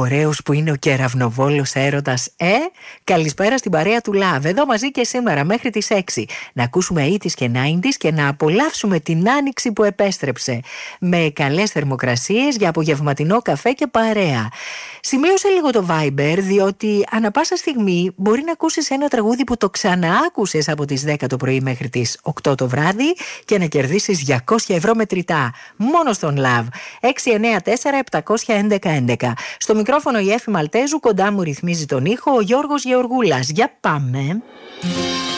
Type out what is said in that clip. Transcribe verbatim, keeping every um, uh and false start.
ωραίος που είναι ο κεραυνοβόλος έρωτας, ε! Καλησπέρα στην παρέα του Love. Εδώ μαζί και σήμερα μέχρι τις έξι. Να ακούσουμε ογδόντα και ενενήντα και να απολαύσουμε την άνοιξη που επέστρεψε. Με καλές θερμοκρασίες για απογευματινό καφέ και παρέα. Σημείωσε λίγο το Viber, διότι ανά πάσα στιγμή μπορεί να ακούσεις ένα τραγούδι που το ξαναάκουσες από τις δέκα το πρωί μέχρι τις οκτώ το βράδυ και να κερδίσεις διακόσια ευρώ μετρητά. Μόνο στον Love. έξι εννιά τέσσερα επτά ένα ένα έντεκα. Στο μικρόφωνο η Εφη Μαλτέζου, κοντά μου ρυθμίζει τον ήχο ο Γιώργος Γεωργούλας. Για πάμε.